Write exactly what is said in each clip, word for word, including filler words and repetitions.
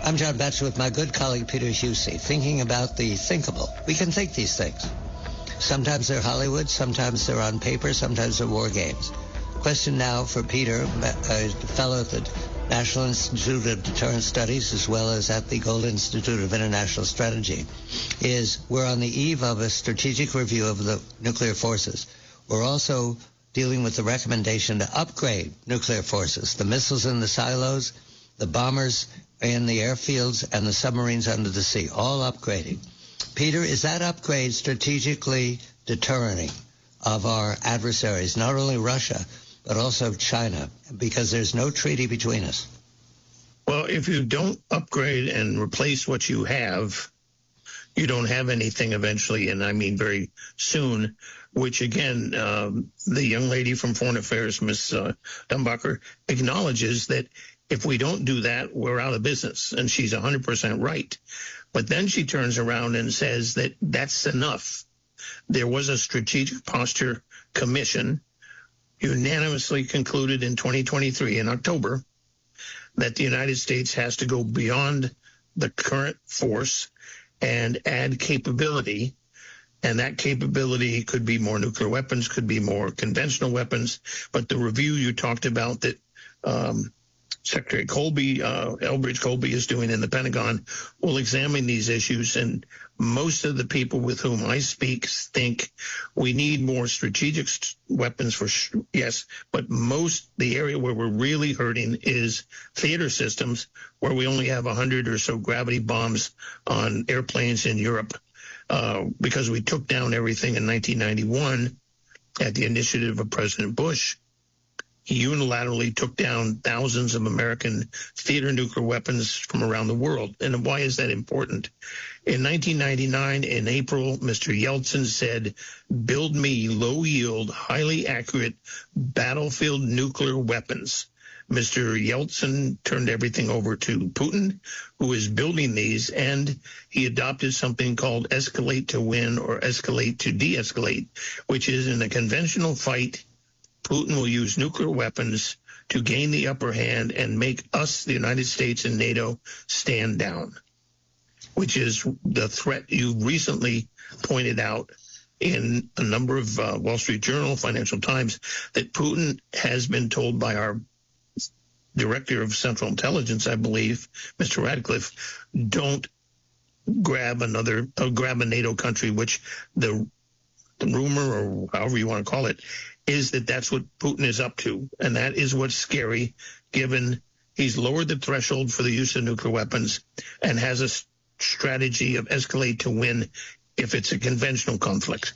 I'm John Batchelor with my good colleague Peter Husey, thinking about the thinkable. We can think these things. Sometimes they're Hollywood, sometimes they're on paper, sometimes they're war games. Question now for Peter, a fellow at the National Institute of Deterrence Studies, as well as at the Gold Institute of International Strategy, is we're on the eve of a strategic review of the nuclear forces. We're also dealing with the recommendation to upgrade nuclear forces, the missiles in the silos, the bombers in the airfields, and the submarines under the sea, all upgrading. Peter, is that upgrade strategically deterring of our adversaries, not only Russia, but also China, because there's no treaty between us? Well, if you don't upgrade and replace what you have, you don't have anything eventually, and I mean very soon, which again, um, the young lady from Foreign Affairs, Miz Uh, Dumbacher, acknowledges that if we don't do that, we're out of business, and she's one hundred percent right. But then she turns around and says that that's enough. There was a Strategic Posture Commission unanimously concluded in twenty twenty-three in October that the United States has to go beyond the current force and add capability, and that capability could be more nuclear weapons, could be more conventional weapons. But the review you talked about that um, Secretary Colby, uh, Elbridge Colby is doing in the Pentagon will examine these issues, and most of the people with whom I speak think we need more strategic st- weapons for sh- yes, but most the area where we're really hurting is theater systems, where we only have one hundred or so gravity bombs on airplanes in Europe uh, because we took down everything in nineteen ninety-one at the initiative of President Bush. He unilaterally took down thousands of American theater nuclear weapons from around the world. And why is that important? In nineteen ninety-nine, in April, Mister Yeltsin said, build me low-yield, highly accurate battlefield nuclear weapons. Mister Yeltsin turned everything over to Putin, who is building these, and he adopted something called escalate to win or escalate to de-escalate, which is in a conventional fight, Putin will use nuclear weapons to gain the upper hand and make us, the United States and NATO, stand down, which is the threat you recently pointed out in a number of uh, Wall Street Journal, Financial Times, that Putin has been told by our Director of Central Intelligence, I believe, Mister Radcliffe, don't grab another, uh, grab a NATO country, which the, the rumor, or however you want to call it, is that that's what Putin is up to. And that is what's scary, given he's lowered the threshold for the use of nuclear weapons and has a strategy of escalate to win if it's a conventional conflict.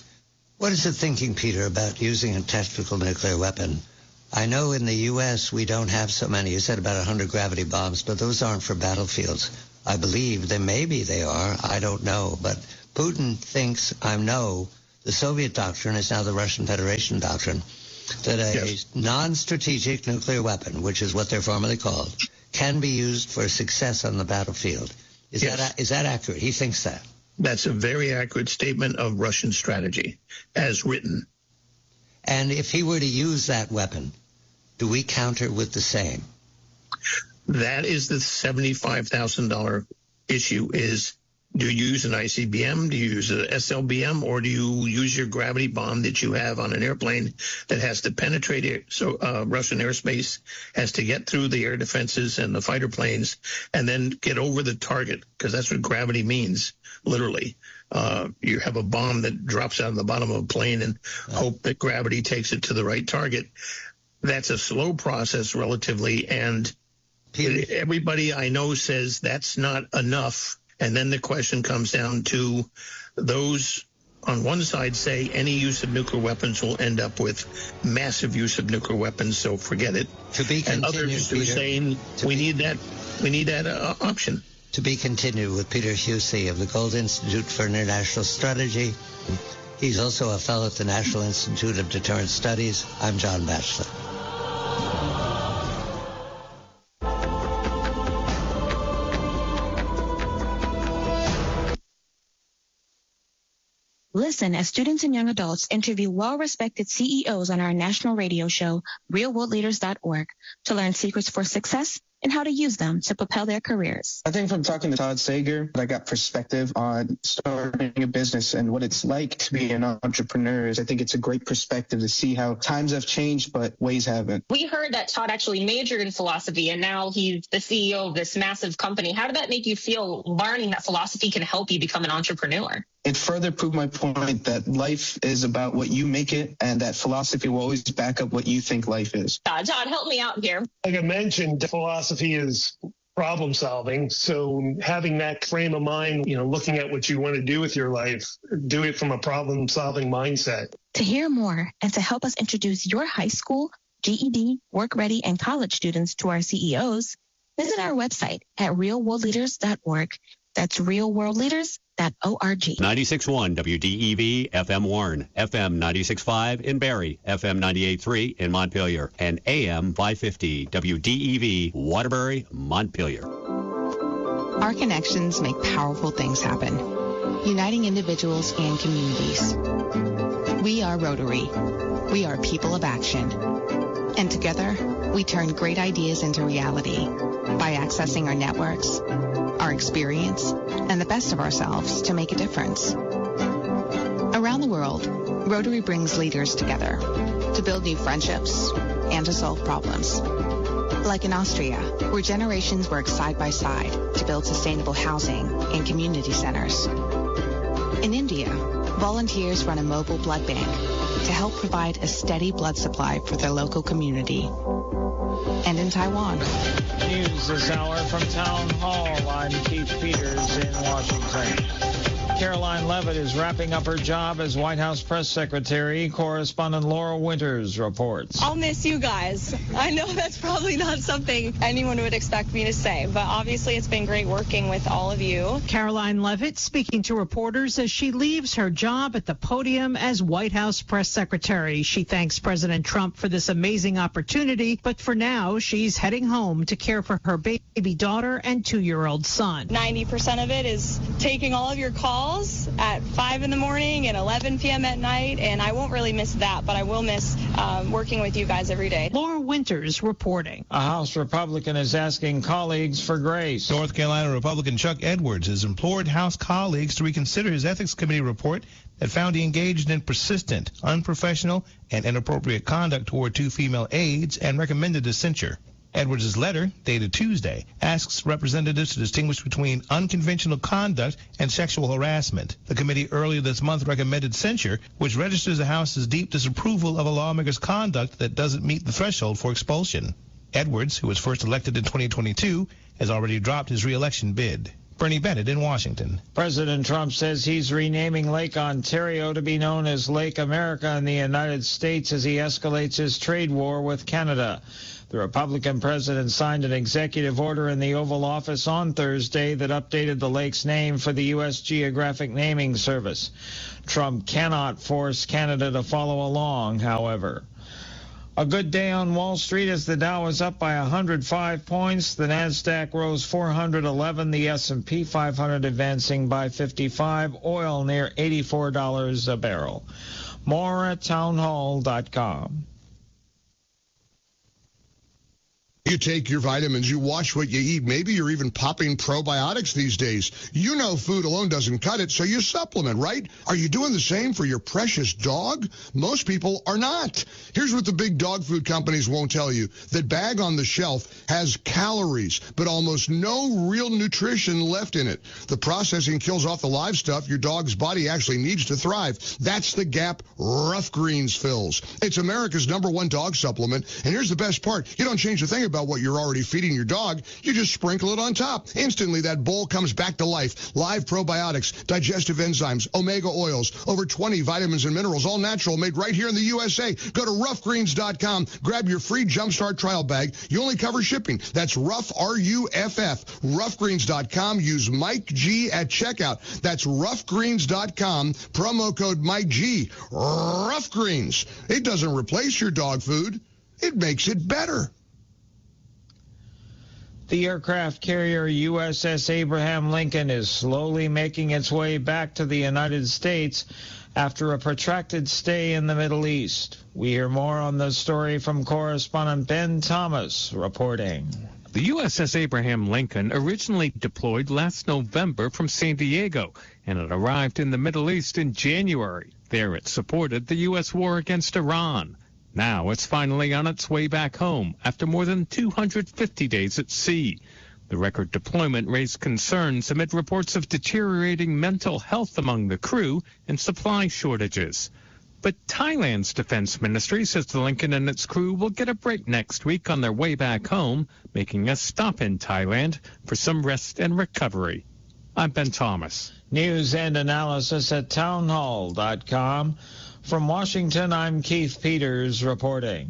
What is the thinking, Peter, about using a tactical nuclear weapon? I know in the U S we don't have so many. You said about one hundred gravity bombs, but those aren't for battlefields. I believe that maybe they are. I don't know. But Putin thinks, I know, the Soviet doctrine is now the Russian Federation doctrine, that a yes. non-strategic nuclear weapon, which is what they're formally called, can be used for success on the battlefield. Is yes. that is that accurate? He thinks that. That's a very accurate statement of Russian strategy, as written. And if he were to use that weapon, do we counter with the same? That is the seventy-five thousand dollars issue is, do you use an I C B M, do you use an S L B M, or do you use your gravity bomb that you have on an airplane that has to penetrate air, so uh, Russian airspace, has to get through the air defenses and the fighter planes, and then get over the target, because that's what gravity means, literally. Uh, you have a bomb that drops out of the bottom of a plane and yeah. hope that gravity takes it to the right target. That's a slow process relatively, and Peter, everybody I know says that's not enough. And then the question comes down to those on one side say any use of nuclear weapons will end up with massive use of nuclear weapons, so forget it. To be and others are saying we need that we need that uh, option. To be continued with Peter Husey of the Gold Institute for International Strategy. He's also a fellow at the National Institute of Deterrence Studies. I'm John Batchelor. Listen as students and young adults interview well-respected C E Os on our national radio show, real world leaders dot org, to learn secrets for success and how to use them to propel their careers. I think from talking to Todd Sager, I got perspective on starting a business and what it's like to be an entrepreneur. I think it's a great perspective to see how times have changed, but ways haven't. We heard that Todd actually majored in philosophy, and now he's the C E O of this massive company. How did that make you feel, learning that philosophy can help you become an entrepreneur? It further proved my point that life is about what you make it, and that philosophy will always back up what you think life is. Uh, Todd, help me out here. Like I mentioned, philosophy is problem solving. So having that frame of mind, you know, looking at what you want to do with your life, do it from a problem solving mindset. To hear more and to help us introduce your high school, G E D, work ready, and college students to our C E Os, visit our website at real world leaders dot org. That's real world leaders dot org. ninety-six point one W D E V F M Warren, F M ninety-six point five in Barrie, F M ninety-eight point three in Montpelier, and A M five fifty W D E V Waterbury, Montpelier. Our connections make powerful things happen, uniting individuals and communities. We are Rotary. We are people of action. And together, we turn great ideas into reality by accessing our networks, our experience, and the best of ourselves to make a difference. Around the world, Rotary brings leaders together to build new friendships and to solve problems. Like in Austria, where generations work side by side to build sustainable housing and community centers. In India, volunteers run a mobile blood bank to help provide a steady blood supply for their local community. And in Taiwan. News this hour from Town Hall. I'm Keith Peters in Washington. Caroline Levitt is wrapping up her job as White House press secretary. Correspondent Laura Winters reports. I'll miss you guys. I know that's probably not something anyone would expect me to say, but obviously it's been great working with all of you. Caroline Levitt speaking to reporters as she leaves her job at the podium as White House press secretary. She thanks President Trump for this amazing opportunity, but for now, she's heading home to care for her baby daughter and two-year-old son. ninety percent of it is taking all of your calls at five in the morning and eleven p.m. at night, and I won't really miss that, but I will miss um, working with you guys every day. Laura Winters reporting. A House Republican is asking colleagues for grace. North Carolina Republican Chuck Edwards has implored House colleagues to reconsider his Ethics Committee report that found he engaged in persistent, unprofessional, and inappropriate conduct toward two female aides and recommended a censure. Edwards' letter, dated Tuesday, asks representatives to distinguish between unconventional conduct and sexual harassment. The committee earlier this month recommended censure, which registers the House's deep disapproval of a lawmaker's conduct that doesn't meet the threshold for expulsion. Edwards, who was first elected in twenty twenty-two, has already dropped his re-election bid. Bernie Bennett in Washington. President Trump says he's renaming Lake Ontario to be known as Lake America in the United States as he escalates his trade war with Canada. The Republican president signed an executive order in the Oval Office on Thursday that updated the lake's name for the U S Geographic Naming Service. Trump cannot force Canada to follow along, however. A good day on Wall Street as the Dow is up by one hundred five points. The Nasdaq rose four hundred eleven. The S and P five hundred advancing by fifty-five. Oil near eighty-four dollars a barrel. More at townhall dot com. You take your vitamins, you watch what you eat. Maybe you're even popping probiotics these days. You know food alone doesn't cut it, so you supplement, right? Are you doing the same for your precious dog? Most people are not. Here's what the big dog food companies won't tell you. That bag on the shelf has calories, but almost no real nutrition left in it. The processing kills off the live stuff your dog's body actually needs to thrive. That's the gap Rough Greens fills. It's America's number one dog supplement, and here's the best part. You don't change a thing about what you're already feeding your dog. You just sprinkle it on top. Instantly, that bowl comes back to life. Live probiotics, digestive enzymes, omega oils, over twenty vitamins and minerals, all natural, made right here in the U S A. Go to rough greens dot com. Grab your free Jumpstart trial bag. You only cover shipping. That's Rough, R U F F. rough greens dot com. Use Mike G at checkout. That's rough greens dot com. Promo code Mike G. Rough Greens. It doesn't replace your dog food. It makes it better. The aircraft carrier U S S Abraham Lincoln is slowly making its way back to the United States after a protracted stay in the Middle East. We hear more on the story from correspondent Ben Thomas reporting. The U S S Abraham Lincoln originally deployed last November from San Diego, and it arrived in the Middle East in January. There it supported the U S war against Iran. Now it's finally on its way back home after more than two hundred fifty days at sea. The record deployment raised concerns amid reports of deteriorating mental health among the crew and supply shortages. But Thailand's defense ministry says the Lincoln and its crew will get a break next week on their way back home, making a stop in Thailand for some rest and recovery. I'm Ben Thomas. News and analysis at townhall dot com. From Washington, I'm Keith Peters reporting.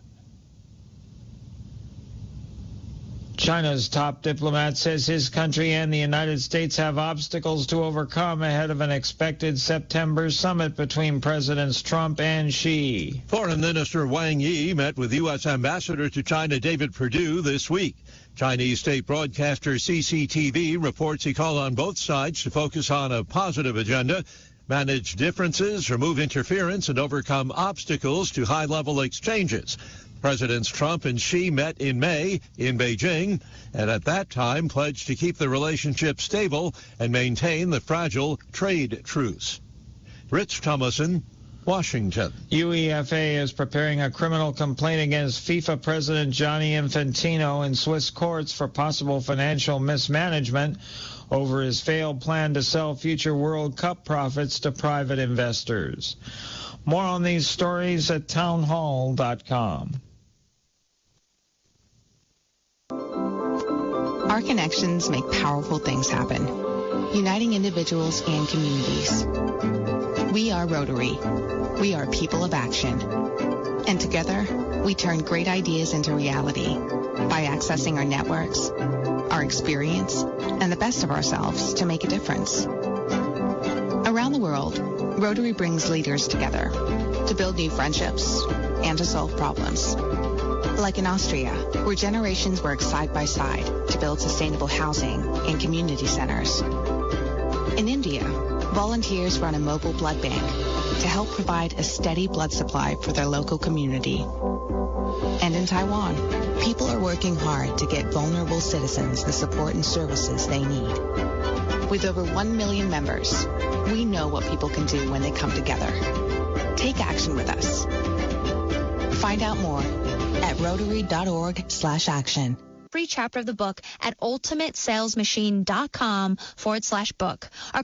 China's top diplomat says his country and the United States have obstacles to overcome ahead of an expected September summit between Presidents Trump and Xi. Foreign Minister Wang Yi met with U S Ambassador to China David Perdue this week. Chinese state broadcaster C C T V reports he called on both sides to focus on a positive agenda, manage differences, remove interference, and overcome obstacles to high-level exchanges. Presidents Trump and Xi met in May in Beijing, and at that time pledged to keep the relationship stable and maintain the fragile trade truce. Rich Thomason, Washington. UEFA is preparing a criminal complaint against FIFA President Gianni Infantino in Swiss courts for possible financial mismanagement over his failed plan to sell future World Cup profits to private investors. More on these stories at townhall dot com. Our connections make powerful things happen, uniting individuals and communities. We are Rotary. We are people of action. And together, we turn great ideas into reality by accessing our networks, our experience, and the best of ourselves to make a difference. Around the world, Rotary brings leaders together to build new friendships and to solve problems. Like in Austria, where generations work side by side to build sustainable housing and community centers. In India, volunteers run a mobile blood bank to help provide a steady blood supply for their local community. And in Taiwan, people are working hard to get vulnerable citizens the support and services they need. With over one million members, we know what people can do when they come together. Take action with us. Find out more at rotary dot org slash action. Free chapter of the book at ultimate sales machine dot com forward slash book. Our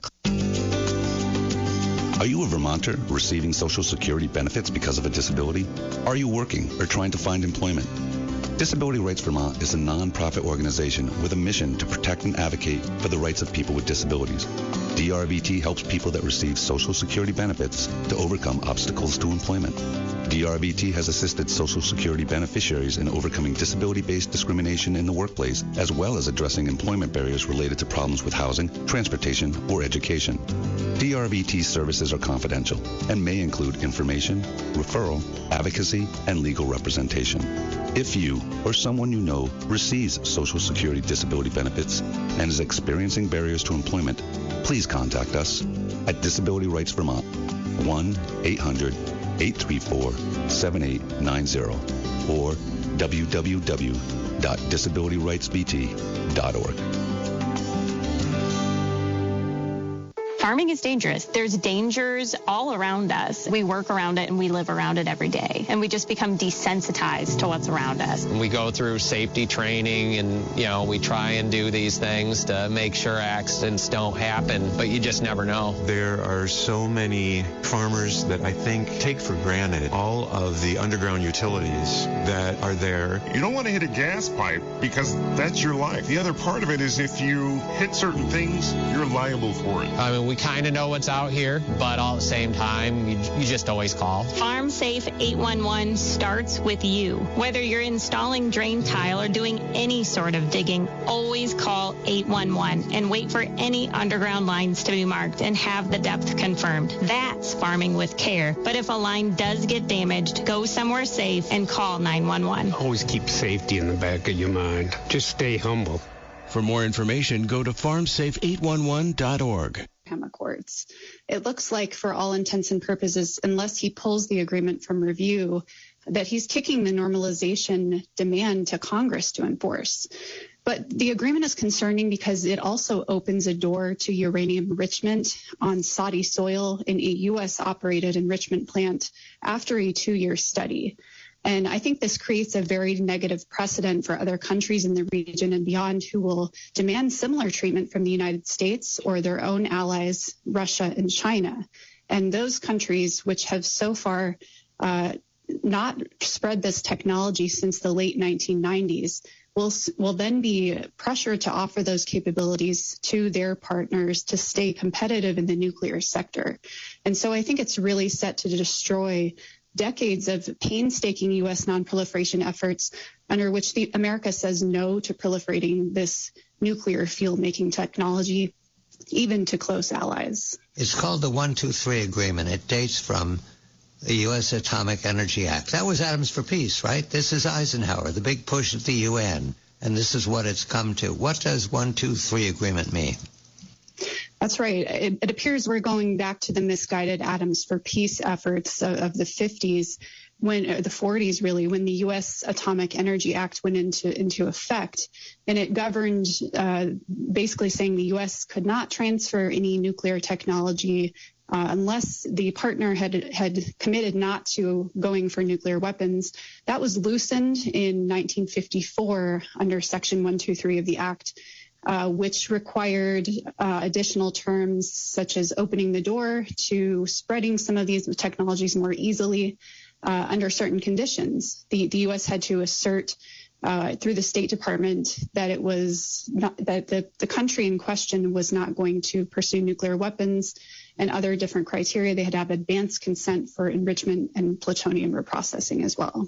Are you a Vermonter receiving Social Security benefits because of a disability? Are you working or trying to find employment? Disability Rights Vermont is a nonprofit organization with a mission to protect and advocate for the rights of people with disabilities. D R V T helps people that receive Social Security benefits to overcome obstacles to employment. D R V T has assisted Social Security beneficiaries in overcoming disability-based discrimination in the workplace, as well as addressing employment barriers related to problems with housing, transportation, or education. D R V T services are confidential and may include information, referral, advocacy, and legal representation. If you or someone you know receives Social Security disability benefits and is experiencing barriers to employment, please contact us at Disability Rights Vermont, one eight hundred eight three four seven eight nine zero or w w w dot disability rights v t dot org. Farming is dangerous. There's dangers all around us. We work around it and we live around it every day. And we just become desensitized to what's around us. We go through safety training and, you know, we try and do these things to make sure accidents don't happen, but you just never know. There are so many farmers that I think take for granted all of the underground utilities that are there. You don't want to hit a gas pipe because that's your life. The other part of it is if you hit certain things, you're liable for it. I mean, we kind of know what's out here, but all at the same time, you, you just always call. Farm Safe eight one one starts with you. Whether you're installing drain tile or doing any sort of digging, always call eight one one and wait for any underground lines to be marked and have the depth confirmed. That's farming with care. But if a line does get damaged, go somewhere safe and call nine one one. Always keep safety in the back of your mind. Just stay humble. For more information, go to farm safe eight one one dot org. Courts. It looks like, for all intents and purposes, unless he pulls the agreement from review, that he's kicking the normalization demand to Congress to enforce. But the agreement is concerning because it also opens a door to uranium enrichment on Saudi soil in a U S-operated enrichment plant after a two-year study. And I think this creates a very negative precedent for other countries in the region and beyond who will demand similar treatment from the United States or their own allies, Russia and China. And those countries which have so far uh, not spread this technology since the late nineteen nineties will will then be pressured to offer those capabilities to their partners to stay competitive in the nuclear sector. And so I think it's really set to destroy decades of painstaking U S non-proliferation efforts under which the America says no to proliferating this nuclear fuel-making technology, even to close allies. It's called the one two three Agreement. It dates from the U S Atomic Energy Act. That was Atoms for Peace, right? This is Eisenhower, the big push at the U N, and this is what it's come to. What does one two three Agreement mean? That's right. It, it appears we're going back to the misguided Atoms for Peace efforts of, of the fifties, when or the forties really, when the U S Atomic Energy Act went into into effect, and it governed uh, basically saying the U S could not transfer any nuclear technology uh, unless the partner had had committed not to going for nuclear weapons. That was loosened in nineteen fifty-four under Section one two three of the Act. Uh, which required uh, additional terms such as opening the door to spreading some of these technologies more easily uh, under certain conditions. The, the U S had to assert uh, through the State Department that it was not, that the, the country in question was not going to pursue nuclear weapons and other different criteria. They had to have advanced consent for enrichment and plutonium reprocessing as well.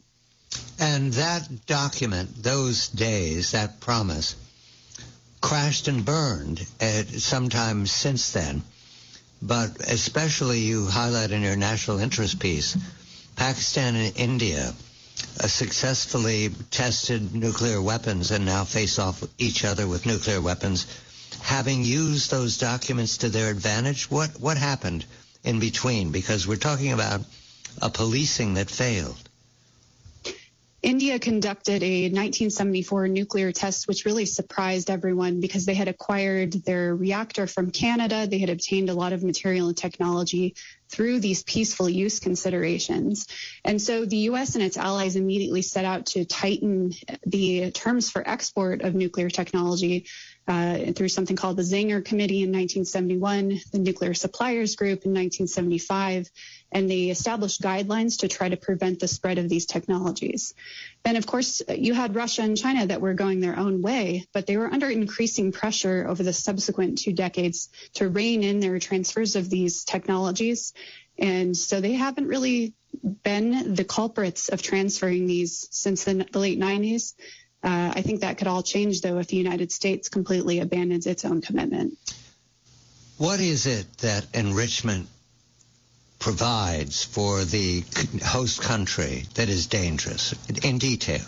And that document, those days, that promise, crashed and burned at sometime since then. But especially you highlight in your national interest piece, Pakistan and India uh, successfully tested nuclear weapons and now face off each other with nuclear weapons. Having used those documents to their advantage, what, what happened in between? Because we're talking about a policing that failed. India conducted a nineteen seventy-four nuclear test, which really surprised everyone because they had acquired their reactor from Canada. They had obtained a lot of material and technology through these peaceful use considerations. And so the U S and its allies immediately set out to tighten the terms for export of nuclear technology uh, through something called the Zanger Committee in nineteen seventy-one, the Nuclear Suppliers Group in nineteen seventy-five, and they established guidelines to try to prevent the spread of these technologies. Then, of course, you had Russia and China that were going their own way, but they were under increasing pressure over the subsequent two decades to rein in their transfers of these technologies. And so they haven't really been the culprits of transferring these since the, the late nineties. Uh, I think that could all change, though, if the United States completely abandons its own commitment. What is it that enrichment provides for the host country that is dangerous in detail?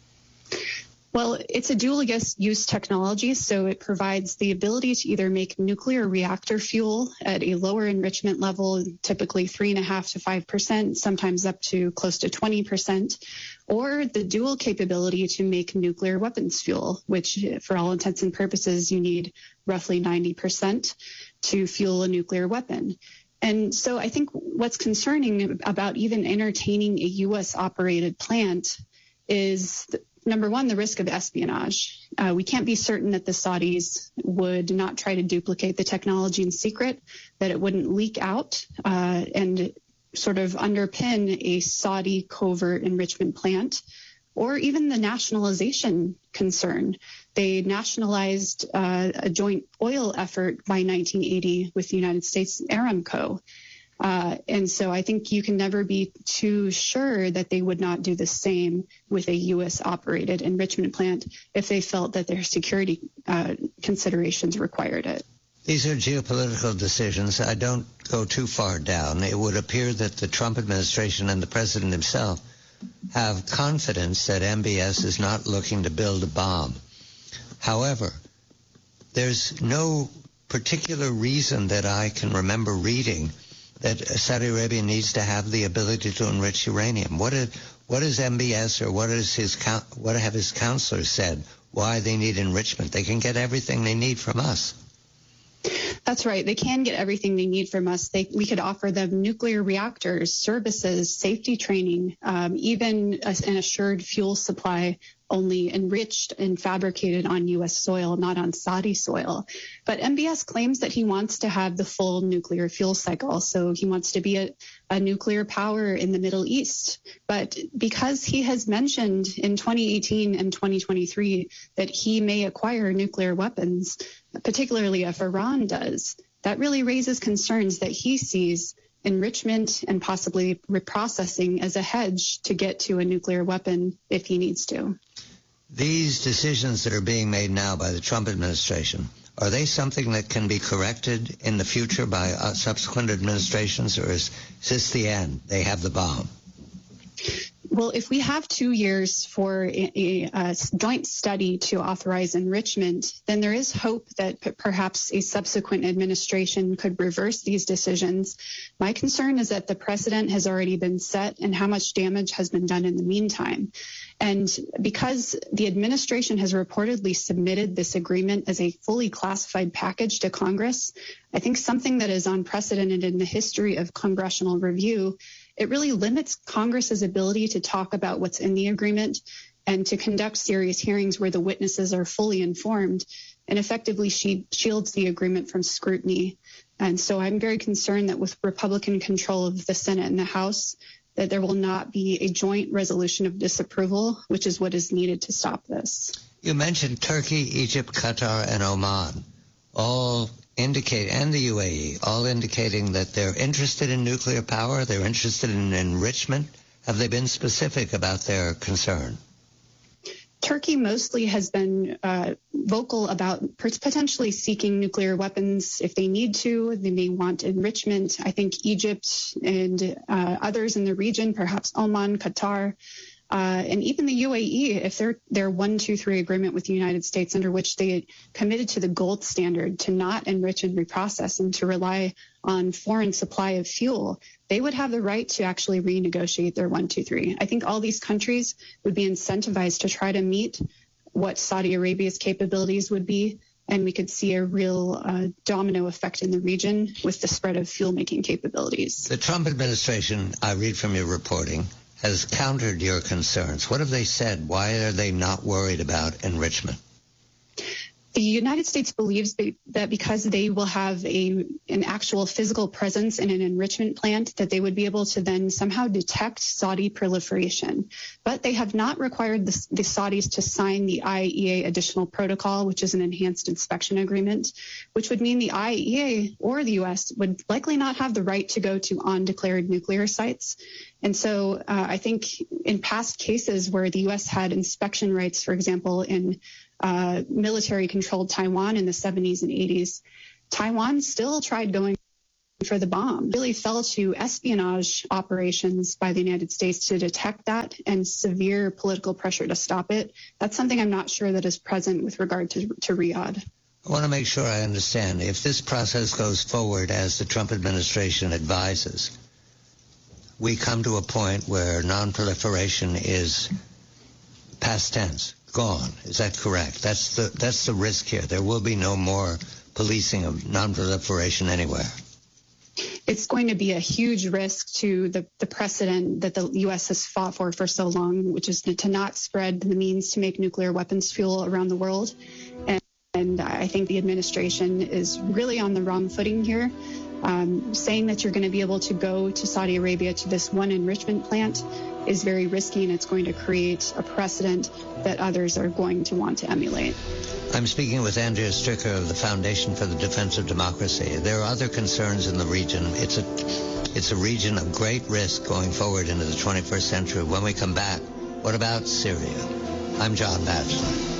Well, it's a dual use technology, so it provides the ability to either make nuclear reactor fuel at a lower enrichment level, typically three and a half to five percent, sometimes up to close to twenty percent, or the dual capability to make nuclear weapons fuel, which for all intents and purposes, you need roughly ninety percent to fuel a nuclear weapon. And so I think what's concerning about even entertaining a U S operated plant is, number one, the risk of espionage. Uh, we can't be certain that the Saudis would not try to duplicate the technology in secret, that it wouldn't leak out uh, and sort of underpin a Saudi covert enrichment plant, or even the nationalization concern. They nationalized uh, a joint oil effort by nineteen eighty with the United States, Aramco. Uh, and so I think you can never be too sure that they would not do the same with a U S-operated enrichment plant if they felt that their security uh, considerations required it. These are geopolitical decisions. I don't go too far down. It would appear that the Trump administration and the president himself have confidence that M B S is not looking to build a bomb. However, there's no particular reason that I can remember reading that Saudi Arabia needs to have the ability to enrich uranium. What is, What is M B S or what is his what have his counselors said why they need enrichment? They can get everything they need from us. That's right. They can get everything they need from us. They, we could offer them nuclear reactors, services, safety training, um, even a, an assured fuel supply, only enriched and fabricated on U S soil, not on Saudi soil. But M B S claims that he wants to have the full nuclear fuel cycle. So he wants to be a, a nuclear power in the Middle East. But because he has mentioned in twenty eighteen and twenty twenty-three that he may acquire nuclear weapons, particularly if Iran does, that really raises concerns that he sees enrichment and possibly reprocessing as a hedge to get to a nuclear weapon if he needs to. These decisions that are being made now by the Trump administration, are they something that can be corrected in the future by uh, subsequent administrations, or is, is this the end? They have the bomb. Well, if we have two years for a, a, a joint study to authorize enrichment, then there is hope that p- perhaps a subsequent administration could reverse these decisions. My concern is that the precedent has already been set and how much damage has been done in the meantime. And because the administration has reportedly submitted this agreement as a fully classified package to Congress, I think something that is unprecedented in the history of congressional review, it really limits Congress's ability to talk about what's in the agreement and to conduct serious hearings where the witnesses are fully informed, and effectively she shields the agreement from scrutiny. And so I'm very concerned that with Republican control of the Senate and the House, that there will not be a joint resolution of disapproval, which is what is needed to stop this. You mentioned Turkey, Egypt, Qatar, and Oman, all indicate, and the U A E, all indicating that they're interested in nuclear power, they're interested in enrichment. Have they been specific about their concern? Turkey mostly has been uh, vocal about potentially seeking nuclear weapons if they need to. They may want enrichment. I think Egypt and uh, others in the region, perhaps Oman, Qatar, Uh, and even the U A E, if their their one two three agreement with the United States, under which they committed to the gold standard to not enrich and reprocess and to rely on foreign supply of fuel, they would have the right to actually renegotiate their one two three. I think all these countries would be incentivized to try to meet what Saudi Arabia's capabilities would be, and we could see a real uh, domino effect in the region with the spread of fuel-making capabilities. The Trump administration, I read from your reporting, has countered your concerns. What have they said? Why are they not worried about enrichment? The United States believes that because they will have a an actual physical presence in an enrichment plant, that they would be able to then somehow detect Saudi proliferation. But they have not required the, the Saudis to sign the I A E A additional protocol, which is an enhanced inspection agreement, which would mean the I A E A or the U S would likely not have the right to go to undeclared nuclear sites. And so uh, I think in past cases where the U S had inspection rights, for example, in uh, military-controlled Taiwan in the seventies and eighties, Taiwan still tried going for the bomb, really fell to espionage operations by the United States to detect that and severe political pressure to stop it. That's something I'm not sure that is present with regard to, to Riyadh. I want to make sure I understand. If this process goes forward as the Trump administration advises, we come to a point where non-proliferation is past tense, gone. Is that correct? That's the that's the risk here. There will be no more policing of non-proliferation anywhere. It's going to be a huge risk to the, the precedent that the U S has fought for for so long, which is to not spread the means to make nuclear weapons fuel around the world. And, and I think the administration is really on the wrong footing here. Um, saying that you're going to be able to go to Saudi Arabia to this one enrichment plant is very risky, and it's going to create a precedent that others are going to want to emulate. I'm speaking with Andrea Stricker of the Foundation for the Defense of Democracy. There are other concerns in the region. It's a, it's a region of great risk going forward into the twenty-first century. When we come back, what about Syria? I'm John Batchelor.